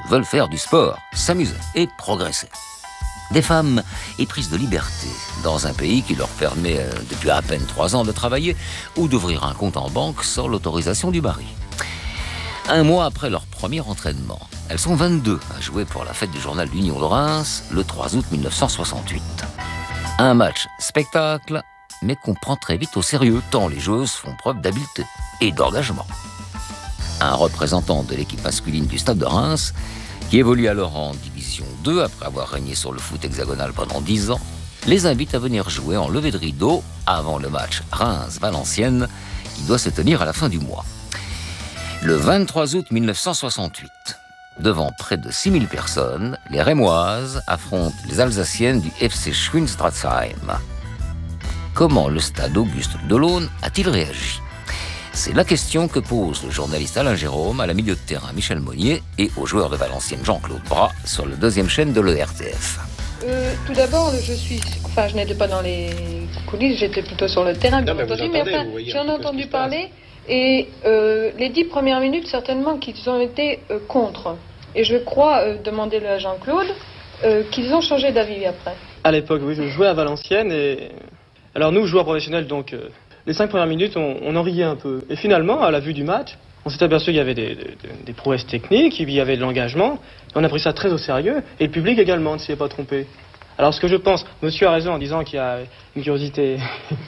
veulent faire du sport, s'amuser et progresser. Des femmes éprises de liberté dans un pays qui leur permet depuis à peine 3 ans de travailler ou d'ouvrir un compte en banque sans l'autorisation du mari. Un mois après leur premier entraînement, elles sont 22 à jouer pour la fête du journal d'Union de Reims le 3 août 1968. Un match spectacle, mais qu'on prend très vite au sérieux tant les joueuses font preuve d'habileté et d'engagement. Un représentant de l'équipe masculine du Stade de Reims, qui évolue alors en Division 2 après avoir régné sur le foot hexagonal pendant 10 ans, les invite à venir jouer en levée de rideau avant le match Reims-Valenciennes qui doit se tenir à la fin du mois. Le 23 août 1968, devant près de 6000 personnes, les Rémoises affrontent les Alsaciennes du FC Schwinstratzheim. Comment le stade Auguste Delaune a-t-il réagi ? C'est la question que pose le journaliste Alain Jérôme à la milieu de terrain Michel Monnier et au joueur de Valenciennes Jean-Claude Bras sur le 2e chaîne de l'ERTF. Tout d'abord, je n'étais pas dans les coulisses, j'étais plutôt sur le terrain, bien entendu, mais j'en ai entendu parler et les 10 premières minutes, certainement qu'ils ont été contre. Et je crois, demander-le à Jean-Claude, qu'ils ont changé d'avis après. À l'époque, oui, je jouais à Valenciennes et... Alors nous, joueurs professionnels, donc... Les 5 premières minutes, on en riait un peu. Et finalement, à la vue du match, on s'est aperçu qu'il y avait des prouesses techniques, il y avait de l'engagement. Et on a pris ça très au sérieux. Et le public également ne s'y est pas trompé. Alors ce que je pense, monsieur a raison en disant qu'il y a une curiosité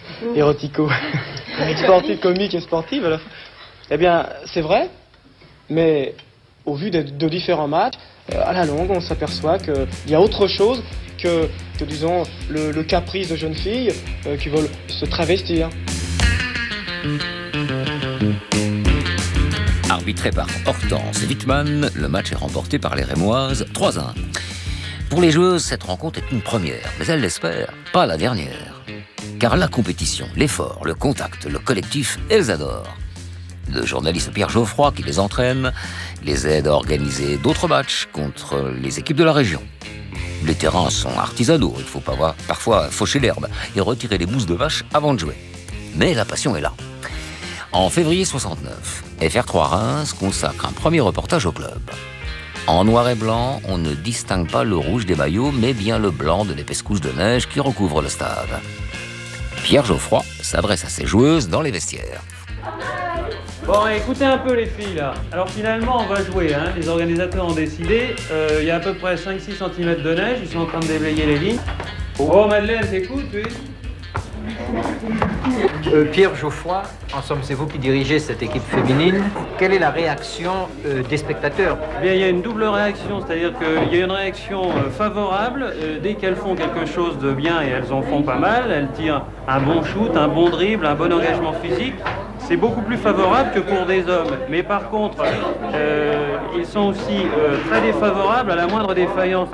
sportive, comique et sportive. Alors, eh bien, c'est vrai, mais au vu de différents matchs, à la longue, on s'aperçoit qu'il y a autre chose que disons, le caprice de jeunes filles qui veulent se travestir. Arbitré par Hortense Wittmann, le match est remporté par les Rémoises 3-1. Pour les joueuses, cette rencontre est une première, mais elles l'espèrent, pas la dernière. Car la compétition, l'effort, le contact, le collectif, elles adorent. Le journaliste Pierre Geoffroy, qui les entraîne, les aide à organiser d'autres matchs contre les équipes de la région. Les terrains sont artisanaux, il faut parfois faucher l'herbe et retirer les mousses de vache avant de jouer. Mais la passion est là. En février 69, FR3 Reims consacre un premier reportage au club. En noir et blanc, on ne distingue pas le rouge des maillots, mais bien le blanc de l'épaisse couche de neige qui recouvre le stade. Pierre Geoffroy s'adresse à ses joueuses dans les vestiaires. Bon, écoutez un peu les filles là. Alors finalement, on va jouer, hein. Les organisateurs ont décidé. Il y a à peu près 5-6 cm de neige, ils sont en train de déblayer les lignes. Oh, Madeleine, t'écoutes, oui? Pierre Geoffroy, en somme, c'est vous qui dirigez cette équipe féminine. Quelle est la réaction des spectateurs? Eh bien, il y a une double réaction, c'est-à-dire qu'il y a une réaction favorable. Dès qu'elles font quelque chose de bien, et elles en font pas mal, elles tirent un bon shoot, un bon dribble, un bon engagement physique. C'est beaucoup plus favorable que pour des hommes. Mais par contre, ils sont aussi très défavorables à la moindre défaillance.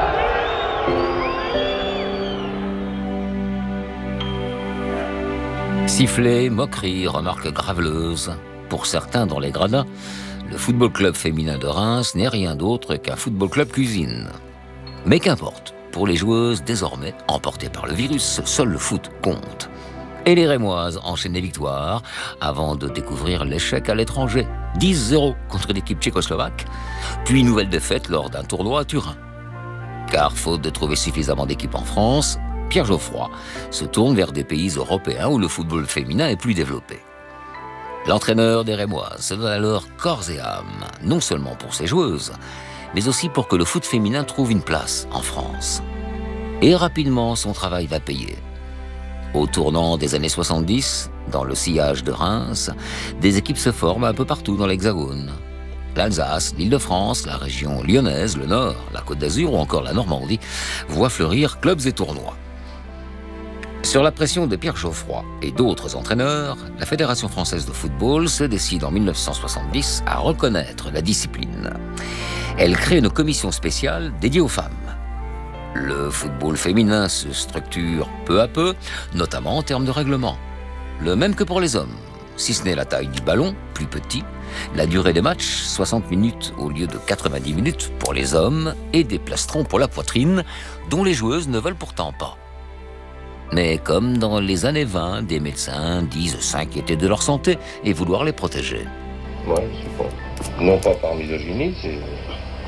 Sifflets, moqueries, remarques graveleuses. Pour certains dans les gradins, le football club féminin de Reims n'est rien d'autre qu'un football club cuisine. Mais qu'importe, pour les joueuses, désormais, emportées par le virus, seul le foot compte. Et les Rémoises enchaînent les victoires avant de découvrir l'échec à l'étranger. 10-0 contre l'équipe tchécoslovaque, puis nouvelle défaite lors d'un tournoi à Turin. Car faute de trouver suffisamment d'équipes en France, Pierre Geoffroy se tourne vers des pays européens où le football féminin est plus développé. L'entraîneur des Rémoises se donne alors corps et âme, non seulement pour ses joueuses, mais aussi pour que le foot féminin trouve une place en France. Et rapidement, son travail va payer. Au tournant des années 70, dans le sillage de Reims, des équipes se forment un peu partout dans l'Hexagone. L'Alsace, l'Île-de-France, la région lyonnaise, le Nord, la Côte d'Azur ou encore la Normandie voient fleurir clubs et tournois. Sur la pression de Pierre Geoffroy et d'autres entraîneurs, la Fédération française de football se décide en 1970 à reconnaître la discipline. Elle crée une commission spéciale dédiée aux femmes. Le football féminin se structure peu à peu, notamment en termes de règlement. Le même que pour les hommes, si ce n'est la taille du ballon, plus petit, la durée des matchs, 60 minutes au lieu de 90 minutes pour les hommes, et des plastrons pour la poitrine, dont les joueuses ne veulent pourtant pas. Mais comme dans les années 20, des médecins disent s'inquiéter de leur santé et vouloir les protéger. Ouais, c'est pas. Non pas par misogynie, c'est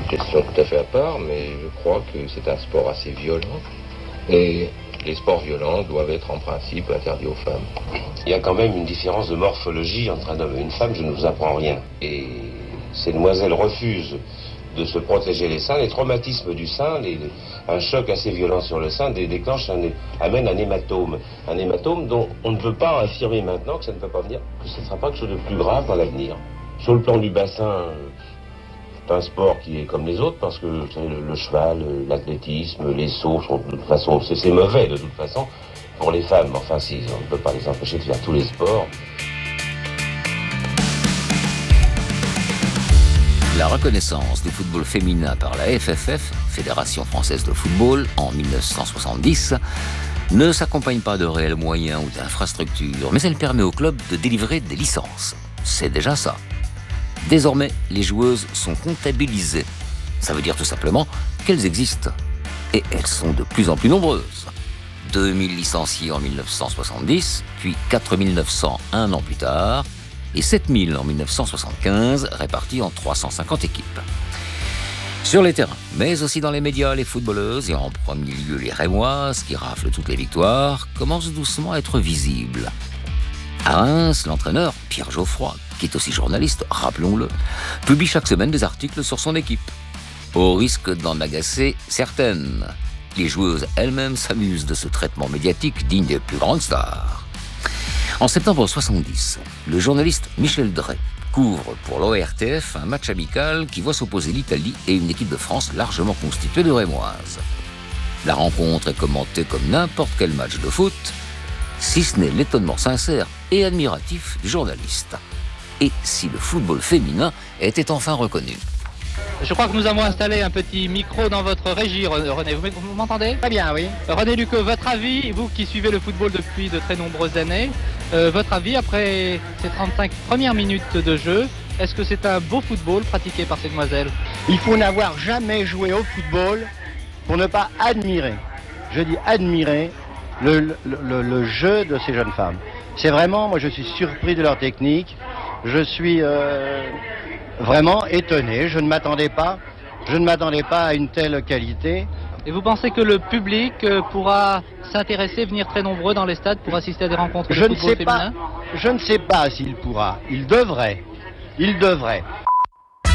question tout à fait à part, mais je crois que c'est un sport assez violent. Et les sports violents doivent être en principe interdits aux femmes. Il y a quand même une différence de morphologie entre un homme et une femme, je ne vous apprends rien. Et ces demoiselles refusent de se protéger les seins. Les traumatismes du sein, un choc assez violent sur le sein amène un hématome. Un hématome dont on ne peut pas affirmer maintenant que ça ne peut pas venir, que ce ne sera pas quelque chose de plus grave dans l'avenir. Sur le plan du bassin, c'est un sport qui est comme les autres parce que le cheval, l'athlétisme, les sauts sont de toute façon, c'est mauvais de toute façon pour les femmes. Enfin, si, on ne peut pas les empêcher de faire tous les sports. La reconnaissance du football féminin par la FFF, Fédération française de football, en 1970, ne s'accompagne pas de réels moyens ou d'infrastructures, mais elle permet au club de délivrer des licences. C'est déjà ça. Désormais, les joueuses sont comptabilisées. Ça veut dire tout simplement qu'elles existent. Et elles sont de plus en plus nombreuses. 2000 licenciés en 1970, puis 4900 un an plus tard, et 7000 en 1975, répartis en 350 équipes. Sur les terrains, mais aussi dans les médias, les footballeuses, et en premier lieu les Rémoises, qui raflent toutes les victoires, commencent doucement à être visibles. À Reims, l'entraîneur, Pierre Geoffroy, qui est aussi journaliste, rappelons-le, publie chaque semaine des articles sur son équipe. Au risque d'en agacer certaines, les joueuses elles-mêmes s'amusent de ce traitement médiatique digne des plus grandes stars. En septembre 1970, le journaliste Michel Drey couvre pour l'ORTF un match amical qui voit s'opposer l'Italie et une équipe de France largement constituée de Rémoises. La rencontre est commentée comme n'importe quel match de foot, si ce n'est l'étonnement sincère et admiratif du journaliste. Et si le football féminin était enfin reconnu. Je crois que nous avons installé un petit micro dans votre régie, René. Vous m'entendez? Très bien, oui. René Lucot, votre avis, vous qui suivez le football depuis de très nombreuses années, votre avis après ces 35 premières minutes de jeu, est-ce que c'est un beau football pratiqué par ces demoiselles? Il faut n'avoir jamais joué au football pour ne pas admirer, je dis admirer, le jeu de ces jeunes femmes. C'est vraiment, moi je suis surpris de leur technique, je suis vraiment étonné, je ne m'attendais pas à une telle qualité. Et vous pensez que le public pourra s'intéresser, venir très nombreux dans les stades pour assister à des rencontres de football féminin? Je ne sais pas s'il pourra, il devrait.